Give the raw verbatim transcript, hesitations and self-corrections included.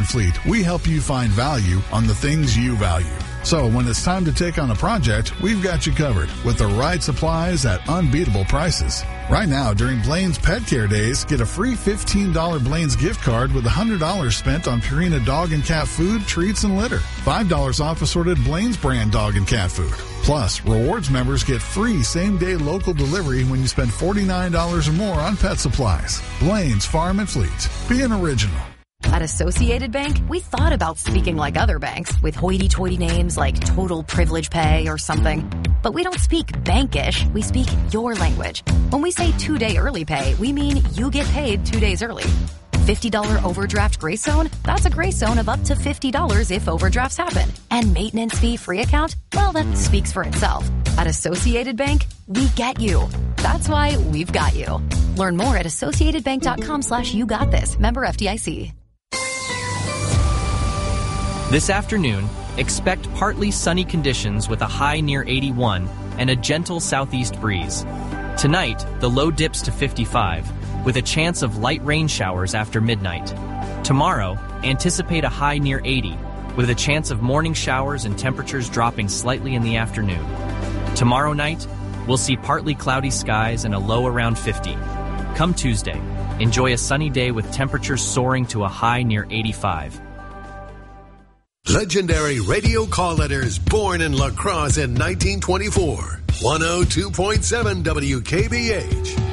and Fleet, we help you find value on the things you value. So when it's time to take on a project, we've got you covered with the right supplies at unbeatable prices. Right now, during Blaine's Pet Care Days, get a free fifteen dollars Blaine's gift card with one hundred dollars spent on Purina dog and cat food, treats, and litter. five dollars off assorted Blaine's brand dog and cat food. Plus, rewards members get free same-day local delivery when you spend forty-nine dollars or more on pet supplies. Blaine's Farm and Fleet. Be an original. At Associated Bank, we thought about speaking like other banks with hoity-toity names like Total Privilege Pay or something. But we don't speak bankish, we speak your language. When we say two-day early pay, we mean you get paid two days early. fifty dollars overdraft grace zone? That's a grace zone of up to fifty dollars if overdrafts happen. And maintenance fee free account? Well, that speaks for itself. At Associated Bank, we get you. That's why we've got you. Learn more at associatedbank.com slash you got this. Member F D I C. This afternoon, expect partly sunny conditions with a high near eighty-one and a gentle southeast breeze. Tonight, the low dips to fifty-five, with a chance of light rain showers after midnight. Tomorrow, anticipate a high near eighty, with a chance of morning showers and temperatures dropping slightly in the afternoon. Tomorrow night, we'll see partly cloudy skies and a low around fifty. Come Tuesday, enjoy a sunny day with temperatures soaring to a high near eighty-five. Legendary radio call letters born in La Crosse in nineteen twenty-four. one oh two point seven W K B H.